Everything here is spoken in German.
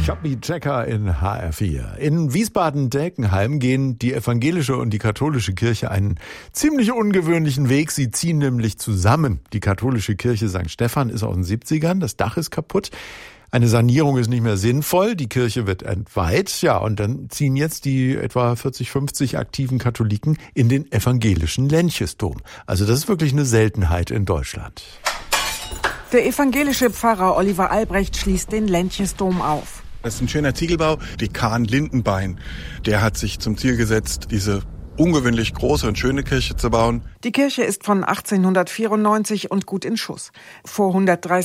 Chubby Checker in HR4. In Wiesbaden-Delkenheim gehen die evangelische und die katholische Kirche einen ziemlich ungewöhnlichen Weg. Sie ziehen nämlich zusammen. Die katholische Kirche St. Stephan ist aus den 70ern, das Dach ist kaputt. Eine Sanierung ist nicht mehr sinnvoll, die Kirche wird entweiht. Ja, und dann ziehen jetzt die etwa 40, 50 aktiven Katholiken in den evangelischen Lenches-Dom. Also das ist wirklich eine Seltenheit in Deutschland. Der evangelische Pfarrer Oliver Albrecht schließt den Lenches-Dom auf. Das ist ein schöner Ziegelbau. Dekan Lindenbein, der hat sich zum Ziel gesetzt, diese ungewöhnlich große und schöne Kirche zu bauen. Die Kirche ist von 1894 und gut in Schuss. Vor 130